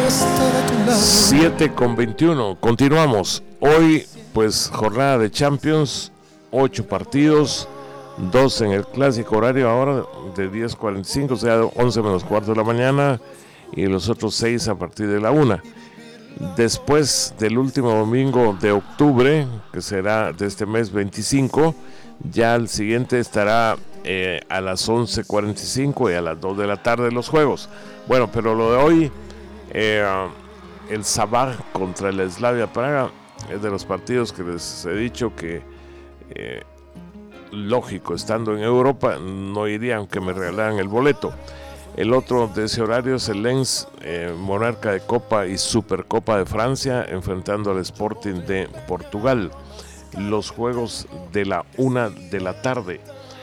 7:21. Continuamos. Hoy, pues, jornada de Champions, 8 partidos, 2 en el clásico horario ahora de 10:45, o sea, 11 menos cuarto de la mañana, y los otros 6 a partir de la 1. Después del último domingo de octubre, que será de este mes 25, ya el siguiente estará a las 11:45 y a las 2 de la tarde los juegos. Bueno, pero lo de hoy, el Sabah contra el Slavia Praga, es de los partidos que les he dicho que, lógico, estando en Europa, no iría aunque me regalaran el boleto. El otro de ese horario es el Lens, monarca de Copa y Supercopa de Francia, enfrentando al Sporting de Portugal. Los juegos de la 1 de la tarde.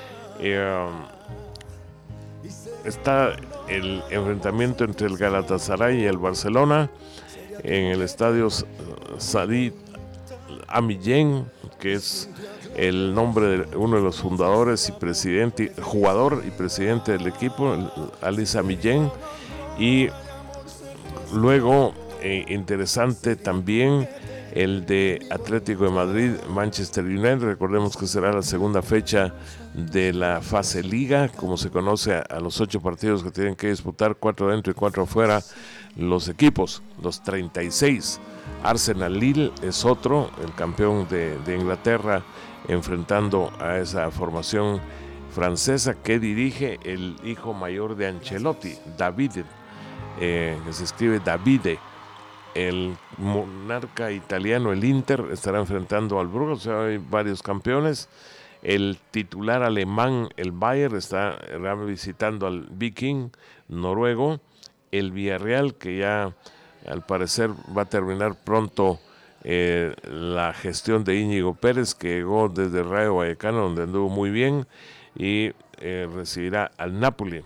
Está el enfrentamiento entre el Galatasaray y el Barcelona en el estadio Said Amillén, que es el nombre de uno de los fundadores y presidente, jugador y presidente del equipo, Ali Sami Yen. Y luego, interesante también, el de Atlético de Madrid, Manchester United. Recordemos que será la segunda fecha de la fase Liga, como se conoce a los 8 partidos que tienen que disputar, 4 dentro y 4 afuera, los equipos, los 36. Arsenal Lille es otro, el campeón de Inglaterra, enfrentando a esa formación francesa que dirige el hijo mayor de Ancelotti, Davide, que se escribe Davide. El monarca italiano, el Inter, estará enfrentando al Brujas, o sea, hay varios campeones. El titular alemán, el Bayern, estará visitando al Viking noruego. El Villarreal, que ya al parecer va a terminar pronto la gestión de Íñigo Pérez, que llegó desde el Rayo Vallecano, donde anduvo muy bien, y recibirá al Napoli.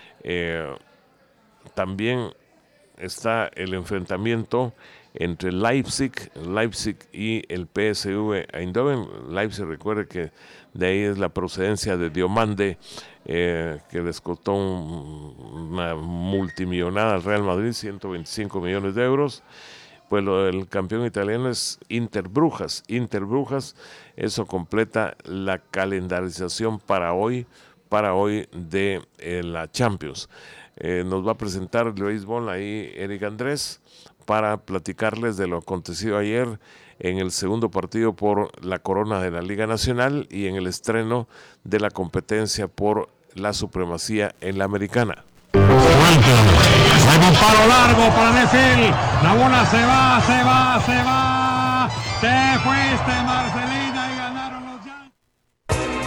También está el enfrentamiento entre Leipzig y el PSV Eindhoven. Leipzig, recuerde que de ahí es la procedencia de Diomande, que les costó una multimillonada al Real Madrid, 125 millones de euros. Pues lo del campeón italiano es Inter Brujas. Eso completa la calendarización para hoy de la Champions. Nos va a presentar el béisbol ahí Eric Andrés para platicarles de lo acontecido ayer en el segundo partido por la corona de la Liga Nacional y en el estreno de la competencia por la supremacía en la Americana. Hay un palo largo para Nesil. La bola se va. Te fuiste, Marcelino.